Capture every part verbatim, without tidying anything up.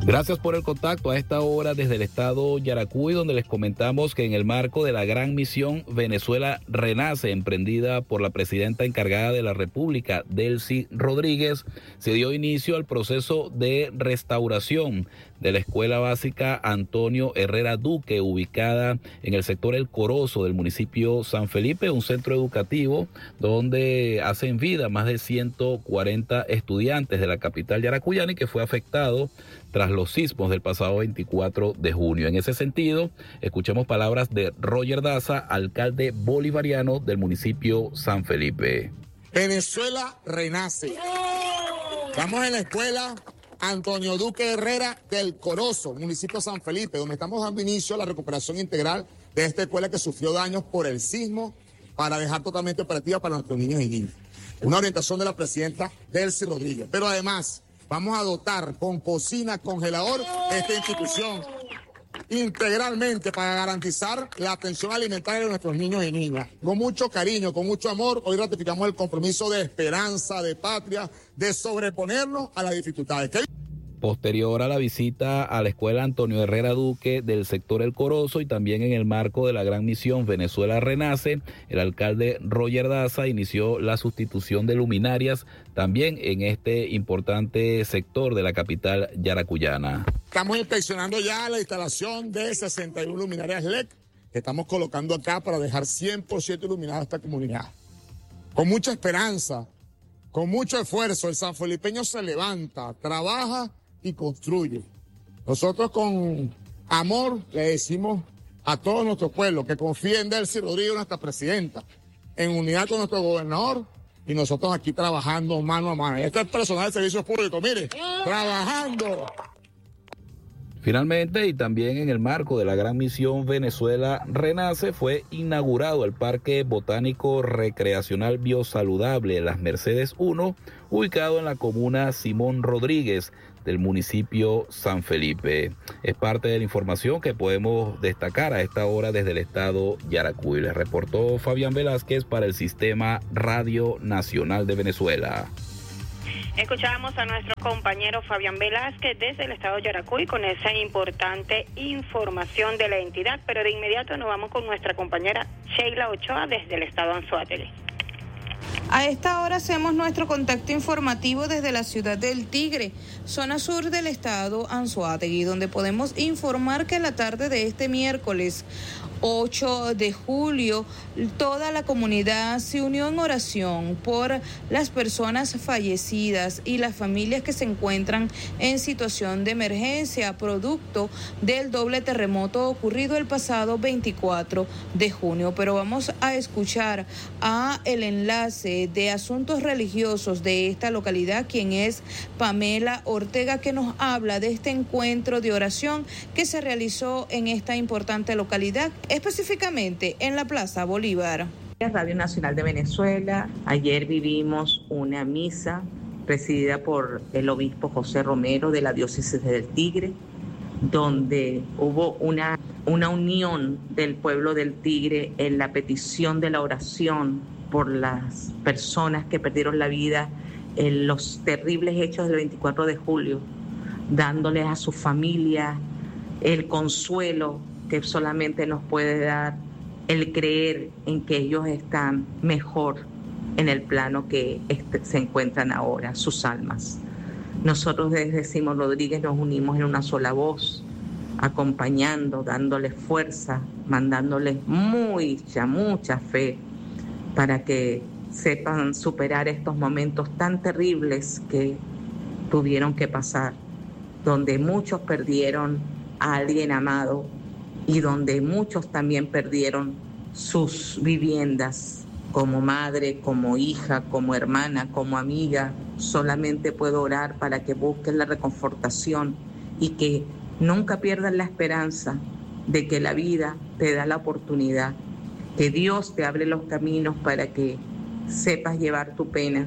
Gracias por el contacto a esta hora desde el estado Yaracuy, donde les comentamos que en el marco de la gran misión Venezuela Renace, emprendida por la presidenta encargada de la República, Delcy Rodríguez, se dio inicio al proceso de restauración de la Escuela Básica Antonio Herrera Duque, ubicada en el sector El Corozo del municipio San Felipe, un centro educativo donde hacen vida más de ciento cuarenta estudiantes de la capital yaracuyana y que fue afectado tras los sismos del pasado veinticuatro de junio. En ese sentido, escuchemos palabras de Roger Daza, alcalde bolivariano del municipio San Felipe. Venezuela renace. Estamos en la escuela Antonio Duque Herrera del Corozo, municipio San Felipe, donde estamos dando inicio a la recuperación integral de esta escuela que sufrió daños por el sismo para dejar totalmente operativa para nuestros niños y niñas. Una orientación de la presidenta Delcy Rodríguez. Pero además, vamos a dotar con cocina, congelador, esta institución integralmente para garantizar la atención alimentaria de nuestros niños y niñas. Con mucho cariño, con mucho amor, hoy ratificamos el compromiso de esperanza, de patria, de sobreponernos a las dificultades. ¿Qué? Posterior a la visita a la escuela Antonio Herrera Duque del sector El Corozo y también en el marco de la gran misión Venezuela Renace, el alcalde Roger Daza inició la sustitución de luminarias también en este importante sector de la capital yaracuyana. Estamos inspeccionando ya la instalación de sesenta y una luminarias L E D que estamos colocando acá para dejar cien por ciento iluminada esta comunidad. Con mucha esperanza, con mucho esfuerzo, el sanfelipeño se levanta, trabaja y construye. Nosotros con amor le decimos a todo nuestro pueblo que confíe en Delcy Rodríguez, nuestra presidenta, en unidad con nuestro gobernador y nosotros aquí trabajando mano a mano. Este es el personal de servicios públicos, mire, trabajando. Finalmente, y también en el marco de la gran misión Venezuela Renace, fue inaugurado el Parque Botánico Recreacional Biosaludable Las Mercedes uno, ubicado en la comuna Simón Rodríguez del municipio San Felipe. Es parte de la información que podemos destacar a esta hora desde el estado Yaracuy. Les reportó Fabián Velázquez para el Sistema Radio Nacional de Venezuela. Escuchábamos a nuestro compañero Fabián Velázquez desde el estado de Yaracuy con esa importante información de la entidad, pero de inmediato nos vamos con nuestra compañera Sheila Ochoa desde el estado Anzoátegui. A esta hora hacemos nuestro contacto informativo desde la ciudad del Tigre, zona sur del estado Anzoátegui, donde podemos informar que en la tarde de este miércoles ocho de julio, toda la comunidad se unió en oración por las personas fallecidas y las familias que se encuentran en situación de emergencia producto del doble terremoto ocurrido el pasado veinticuatro de junio. Pero vamos a escuchar a el enlace de asuntos religiosos de esta localidad, quien es Pamela Ortega, que nos habla de este encuentro de oración que se realizó en esta importante localidad, específicamente en la Plaza Bolívar. Radio Nacional de Venezuela, ayer vivimos una misa presidida por el obispo José Romero de la diócesis del Tigre, donde hubo una, una unión del pueblo del Tigre en la petición de la oración por las personas que perdieron la vida en los terribles hechos del veinticuatro de julio, dándoles a su familia el consuelo que solamente nos puede dar el creer en que ellos están mejor en el plano que este, se encuentran ahora, sus almas. Nosotros desde Simón Rodríguez nos unimos en una sola voz, acompañando, dándoles fuerza, mandándoles mucha, mucha fe para que sepan superar estos momentos tan terribles que tuvieron que pasar, donde muchos perdieron a alguien amado y donde muchos también perdieron sus viviendas como madre, como hija, como hermana, como amiga. Solamente puedo orar para que busquen la reconfortación y que nunca pierdan la esperanza de que la vida te da la oportunidad, que Dios te abre los caminos para que sepas llevar tu pena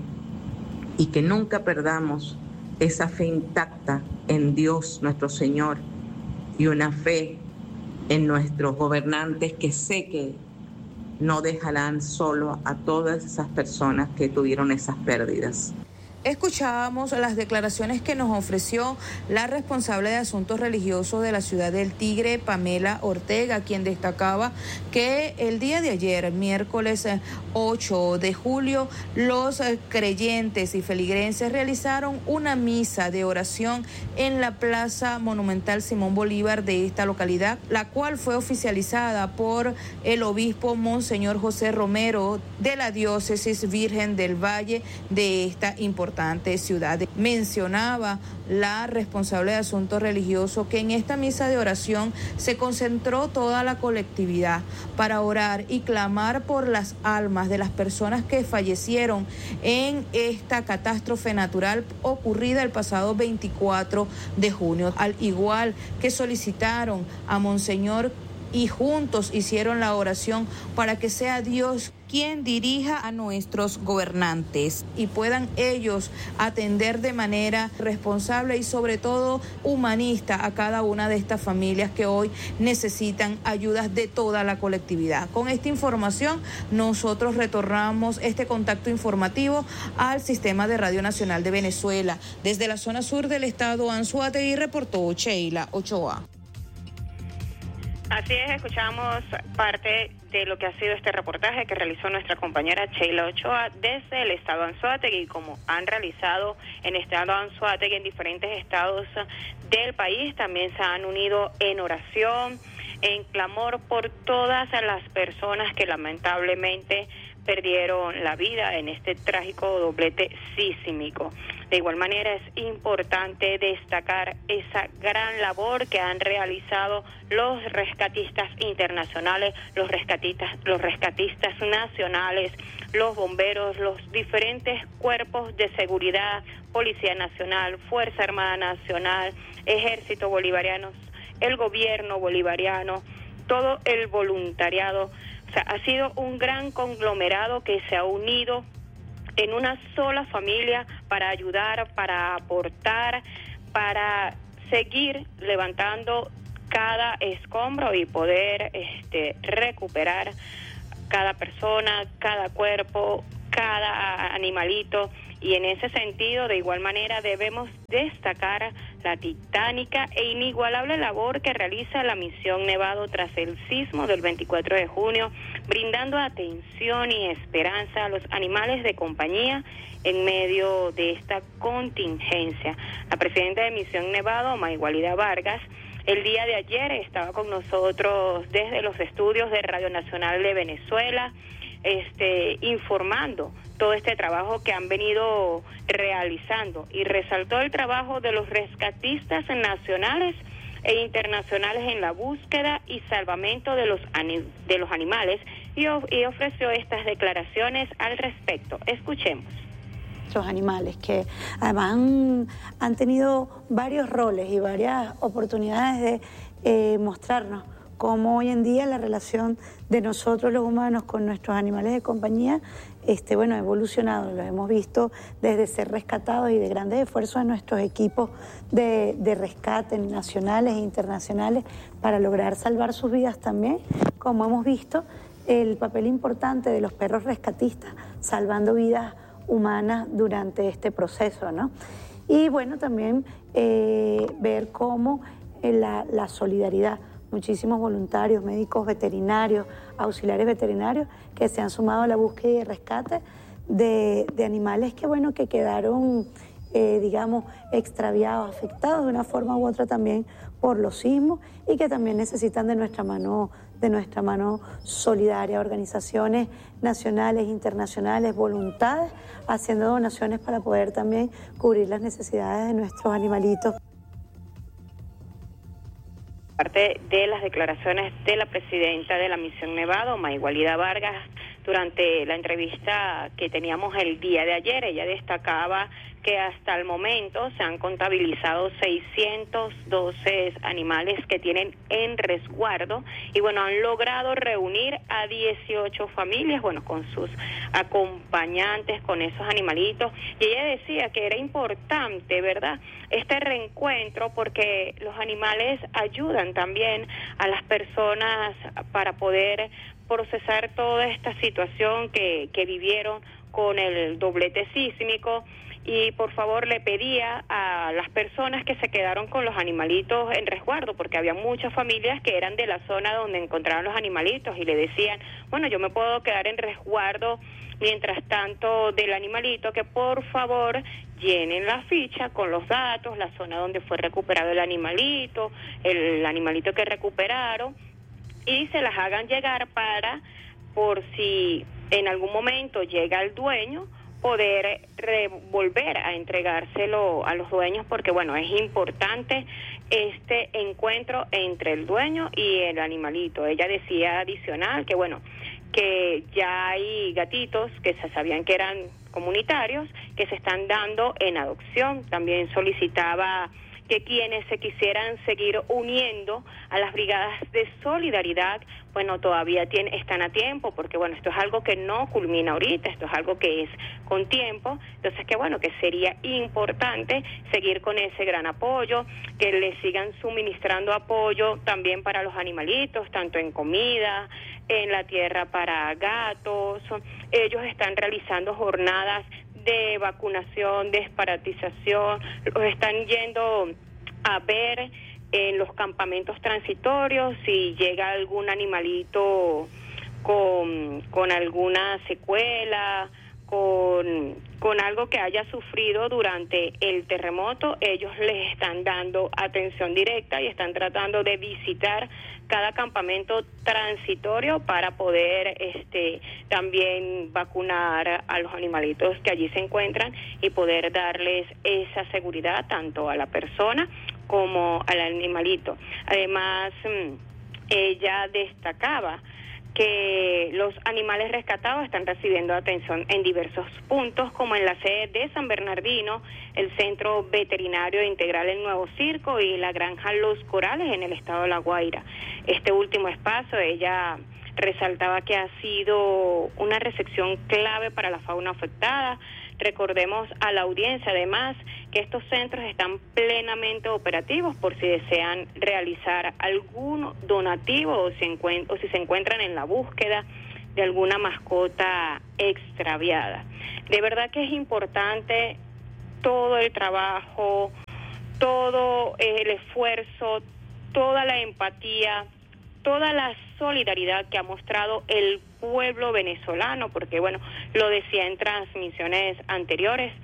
y que nunca perdamos esa fe intacta en Dios nuestro Señor y una fe en nuestros gobernantes que sé que no dejarán solo a todas esas personas que tuvieron esas pérdidas. Escuchábamos las declaraciones que nos ofreció la responsable de asuntos religiosos de la ciudad del Tigre, Pamela Ortega, quien destacaba que el día de ayer, miércoles ocho de julio, los creyentes y feligreses realizaron una misa de oración en la Plaza Monumental Simón Bolívar de esta localidad, la cual fue oficializada por el obispo Monseñor José Romero de la Diócesis Virgen del Valle de esta importante ciudad. Mencionaba la responsable de asuntos religiosos que en esta misa de oración se concentró toda la colectividad para orar y clamar por las almas de las personas que fallecieron en esta catástrofe natural ocurrida el pasado veinticuatro de junio, al igual que solicitaron a Monseñor y juntos hicieron la oración para que sea Dios quien dirija a nuestros gobernantes y puedan ellos atender de manera responsable y sobre todo humanista a cada una de estas familias que hoy necesitan ayudas de toda la colectividad. Con esta información nosotros retornamos este contacto informativo al Sistema de Radio Nacional de Venezuela. Desde la zona sur del estado Anzoátegui reportó Sheila Ochoa. Así es, escuchamos parte de lo que ha sido este reportaje que realizó nuestra compañera Sheila Ochoa desde el estado Anzoátegui, como han realizado en el estado Anzoátegui en diferentes estados del país. También se han unido en oración, en clamor por todas las personas que lamentablemente perdieron la vida en este trágico doblete sísmico. De igual manera es importante destacar esa gran labor que han realizado los rescatistas internacionales, los rescatistas, los rescatistas nacionales, los bomberos, los diferentes cuerpos de seguridad, Policía Nacional, Fuerza Armada Nacional, Ejército Bolivariano, el gobierno bolivariano, todo el voluntariado. O sea, ha sido un gran conglomerado que se ha unido en una sola familia para ayudar, para aportar, para seguir levantando cada escombro y poder este, recuperar cada persona, cada cuerpo, cada animalito. Y en ese sentido, de igual manera, debemos destacar la titánica e inigualable labor que realiza la Misión Nevado tras el sismo del veinticuatro de junio, brindando atención y esperanza a los animales de compañía en medio de esta contingencia. La presidenta de Misión Nevado, Maygualida Vargas, el día de ayer estaba con nosotros desde los estudios de Radio Nacional de Venezuela, este, informando todo este trabajo que han venido realizando, y resaltó el trabajo de los rescatistas nacionales e internacionales en la búsqueda y salvamento de los de los animales y, y ofreció estas declaraciones al respecto. Escuchemos. Los animales que además han, han tenido varios roles y varias oportunidades de eh, mostrarnos cómo hoy en día la relación de nosotros los humanos con nuestros animales de compañía este, bueno, ha evolucionado. Lo hemos visto desde ser rescatados y de grandes esfuerzos de nuestros equipos de, de rescate nacionales e internacionales para lograr salvar sus vidas también, como hemos visto el papel importante de los perros rescatistas salvando vidas humanas durante este proceso, ¿no? Y bueno, también eh, ver cómo eh, la, la solidaridad, muchísimos voluntarios, médicos veterinarios, auxiliares veterinarios que se han sumado a la búsqueda y rescate de, de animales que, bueno, que quedaron, eh, digamos, extraviados, afectados de una forma u otra también por los sismos y que también necesitan de nuestra mano, de nuestra mano solidaria, organizaciones nacionales, internacionales, voluntades, haciendo donaciones para poder también cubrir las necesidades de nuestros animalitos. Parte de las declaraciones de la presidenta de la Misión Nevado, Maygualida Vargas, durante la entrevista que teníamos el día de ayer, ella destacaba que hasta el momento se han contabilizado seiscientos doce animales que tienen en resguardo y bueno, han logrado reunir a dieciocho familias, bueno, con sus acompañantes, con esos animalitos, y ella decía que era importante, ¿verdad?, este reencuentro porque los animales ayudan también a las personas para poder procesar toda esta situación que, que vivieron con el doblete sísmico. y por favor le pedía a las personas que se quedaron con los animalitos en resguardo, porque había muchas familias que eran de la zona donde encontraban los animalitos y le decían, bueno, yo me puedo quedar en resguardo mientras tanto del animalito, que por favor llenen la ficha con los datos, la zona donde fue recuperado el animalito, el animalito que recuperaron, y se las hagan llegar para, por si en algún momento llega el dueño, poder volver a entregárselo a los dueños, porque bueno, es importante este encuentro entre el dueño y el animalito. Ella decía adicional que bueno, que ya hay gatitos que se sabían que eran comunitarios, que se están dando en adopción. También solicitaba que quienes se quisieran seguir uniendo a las brigadas de solidaridad, bueno, todavía tiene, están a tiempo, porque bueno, esto es algo que no culmina ahorita, esto es algo que es con tiempo, entonces que bueno, que sería importante seguir con ese gran apoyo, que le sigan suministrando apoyo también para los animalitos, tanto en comida, en la tierra para gatos. Ellos están realizando jornadas de vacunación, desparasitización, los están yendo a ver en los campamentos transitorios si llega algún animalito con, con alguna secuela, con, con algo que haya sufrido durante el terremoto. Ellos les están dando atención directa y están tratando de visitar cada campamento transitorio para poder este también vacunar a los animalitos que allí se encuentran y poder darles esa seguridad tanto a la persona como al animalito. Además, ella destacaba que los animales rescatados están recibiendo atención en diversos puntos, como en la sede de San Bernardino, el Centro Veterinario Integral El Nuevo Circo y la Granja Los Corales en el estado de La Guaira. Este último espacio, ella resaltaba que ha sido una recepción clave para la fauna afectada. Recordemos a la audiencia, además, que estos centros están plenamente operativos por si desean realizar algún donativo o si, encuent- o si se encuentran en la búsqueda de alguna mascota extraviada. De verdad que es importante todo el trabajo, todo el esfuerzo, toda la empatía, toda la solidaridad que ha mostrado el pueblo venezolano, porque bueno, lo decía en transmisiones anteriores,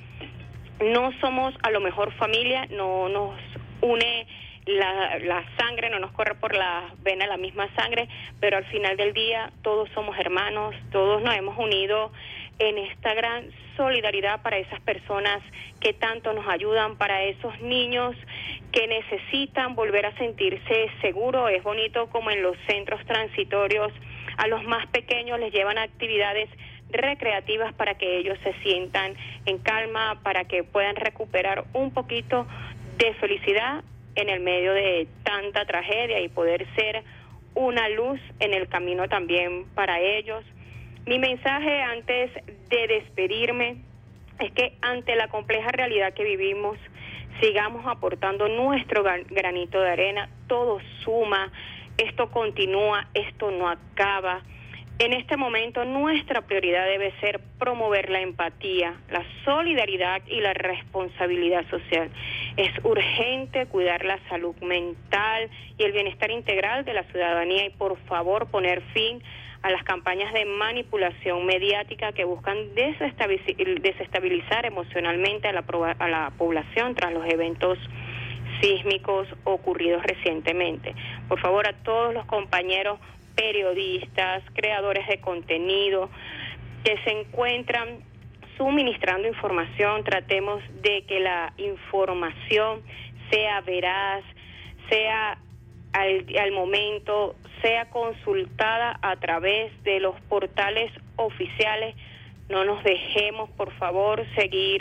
no somos a lo mejor familia, no nos une la, la sangre, no nos corre por la vena la misma sangre, pero al final del día todos somos hermanos, todos nos hemos unido en esta gran solidaridad para esas personas que tanto nos ayudan, para esos niños que necesitan volver a sentirse seguros. Es bonito como en los centros transitorios a los más pequeños les llevan actividades recreativas para que ellos se sientan en calma, para que puedan recuperar un poquito de felicidad en el medio de tanta tragedia y poder ser una luz en el camino también para ellos. Mi mensaje antes de despedirme es que ante la compleja realidad que vivimos, sigamos aportando nuestro granito de arena. Todo suma, esto continúa, esto no acaba. En este momento nuestra prioridad debe ser promover la empatía, la solidaridad y la responsabilidad social. Es urgente cuidar la salud mental y el bienestar integral de la ciudadanía y por favor poner fin a las campañas de manipulación mediática que buscan desestabilizar emocionalmente a la, a la población tras los eventos sísmicos ocurridos recientemente. Por favor, a todos los compañeros periodistas, creadores de contenido que se encuentran suministrando información, tratemos de que la información sea veraz, sea al, al momento, sea consultada a través de los portales oficiales. No nos dejemos, por favor, seguir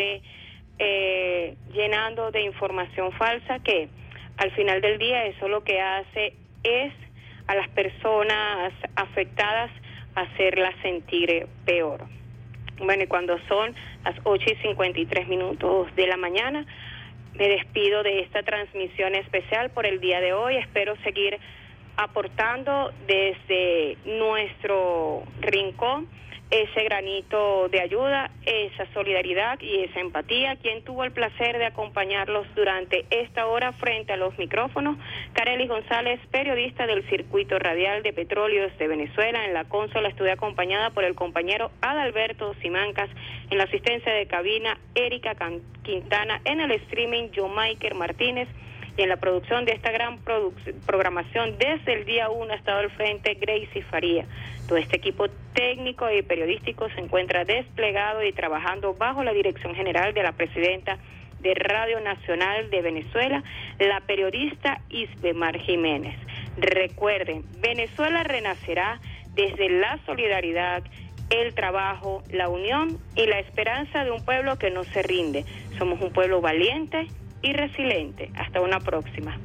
eh, llenando de información falsa, que al final del día eso lo que hace es a las personas afectadas hacerlas sentir peor. Bueno, y cuando son las ocho y cincuenta y tres minutos de la mañana, me despido de esta transmisión especial por el día de hoy. Espero seguir aportando desde nuestro rincón ese granito de ayuda, esa solidaridad y esa empatía. Quien tuvo el placer de acompañarlos durante esta hora frente a los micrófonos, Carelis González, periodista del Circuito Radial de Petróleos de Venezuela. En la consola estuve acompañada por el compañero Adalberto Simancas, en la asistencia de cabina Erika Quintana, en el streaming Jomaiker Martínez, y en la producción de esta gran programación desde el día uno ha estado al frente Gracie Faría. Todo este equipo técnico y periodístico se encuentra desplegado y trabajando bajo la dirección general de la presidenta de Radio Nacional de Venezuela, la periodista Isbemar Jiménez. Recuerden, Venezuela renacerá desde la solidaridad, el trabajo, la unión y la esperanza de un pueblo que no se rinde. Somos un pueblo valiente y resiliente. Hasta una próxima.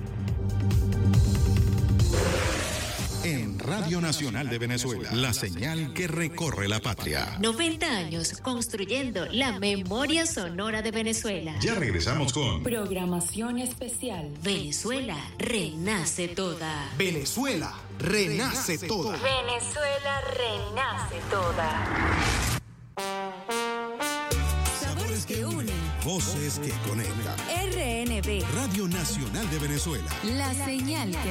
En Radio Nacional de Venezuela, la señal que recorre la patria. noventa años construyendo la memoria sonora de Venezuela. Ya regresamos con programación especial. Venezuela renace toda. Venezuela renace toda. Venezuela renace toda. Sabores que unen. Voces que conectan. R N B. Radio Nacional de Venezuela. La señal que